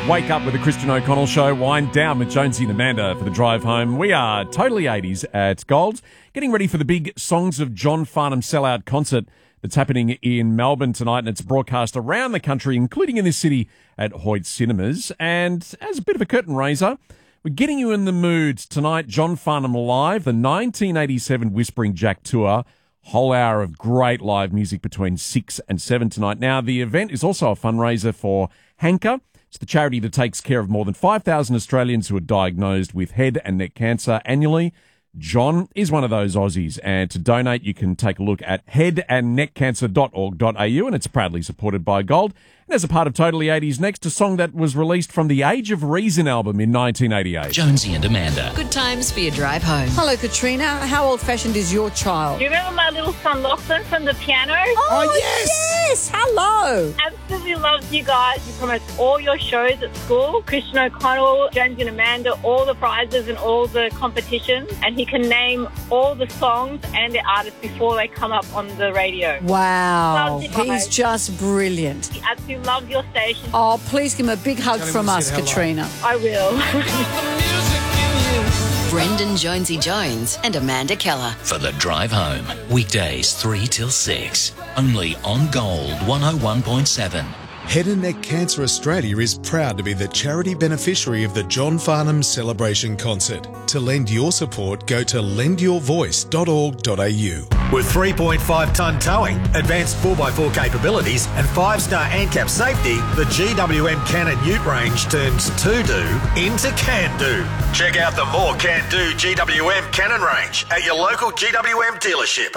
Wake up with the Christian O'Connell Show. Wind down with Jonesy and Amanda for the drive home. We are totally 80s at Gold, getting ready for the big Songs of John Farnham sellout concert that's happening in Melbourne tonight, and it's broadcast around the country, including in this city at Hoyt Cinemas. And as a bit of a curtain raiser, we're getting you in the mood tonight. John Farnham Live, the 1987 Whispering Jack Tour. Whole hour of great live music between 6 and 7 tonight. Now, the event is also a fundraiser for Hanker. It's the charity that takes care of more than 5,000 Australians who are diagnosed with head and neck cancer annually. John is one of those Aussies, and to donate, you can take a look at headandneckcancer.org.au, and it's proudly supported by Gold. And as a part of Totally 80s, next, a song that was released from the Age of Reason album in 1988. Jonesy and Amanda. Good times for your drive home. Hello, Katrina. How old-fashioned is your child? Do you remember my little son Lachlan from the piano? Oh, yes! Hello! Absolutely loves you guys. You promote all your shows at school. Christian O'Connell, Jonesy and Amanda, all the prizes and all the competitions. And he can name all the songs and the artists before they come up on the radio. Wow. Loves you guys. He's just brilliant. He absolutely loves your station. Oh, please give him a big hug from us, Katrina. I will. Brendan Jonesy Jones and Amanda Keller. For the drive home. Weekdays 3 till 6. Only on Gold 101.7. Head and Neck Cancer Australia is proud to be the charity beneficiary of the John Farnham Celebration Concert. To lend your support, go to lendyourvoice.org.au. With 3.5-tonne towing, advanced 4x4 capabilities and 5-star ANCAP safety, the GWM Cannon Ute range turns to-do into can-do. Check out the more can-do GWM Cannon range at your local GWM dealership.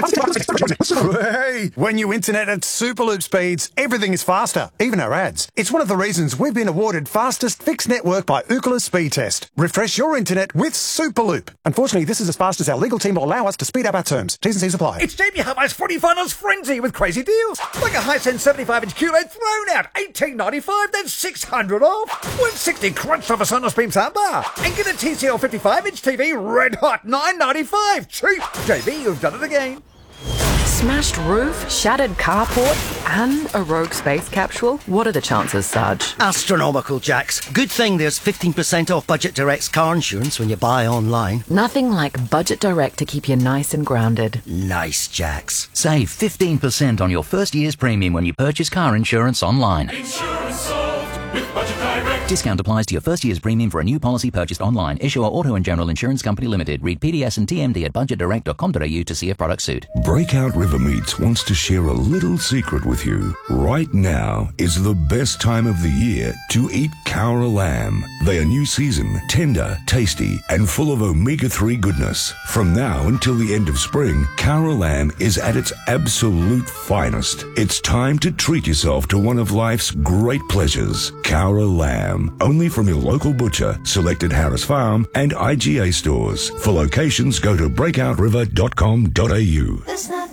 Hey, when you internet at Superloop speeds, everything is faster, even our ads. It's one of the reasons we've been awarded fastest fixed network by Ookla Speed Test. Refresh your internet with Superloop. Unfortunately, this is as fast as our legal team will allow us to speed up our terms. T's and C's apply. It's JB Hi-Fi's Footy Finals Frenzy with crazy deals. Like a Hisense 75-inch QLED thrown out, $18.95, then $600 off. $160 crunch off a Sonos Beam soundbar. And get a TCL 55-inch TV red hot, $9.95. Cheap. JB, you've done it again. Smashed roof, shattered carport, and a rogue space capsule? What are the chances, Sarge? Astronomical, Jax. Good thing there's 15% off Budget Direct's car insurance when you buy online. Nothing like Budget Direct to keep you nice and grounded. Nice, Jax. Save 15% on your first year's premium when you purchase car insurance online. Insurance solved with Budget Direct. Discount applies to your first year's premium for a new policy purchased online. Issuer Auto and General Insurance Company Limited. Read PDS and TMD at budgetdirect.com.au to see if product suit. Breakout River Meats wants to share a little secret with you. Right now is the best time of the year to eat Cowra lamb. They are new season, tender, tasty, and full of omega-3 goodness. From now until the end of spring, Cowra lamb is at its absolute finest. It's time to treat yourself to one of life's great pleasures. Cowra lamb. Only from your local butcher, selected Harris Farm, and IGA stores. For locations, go to breakoutriver.com.au.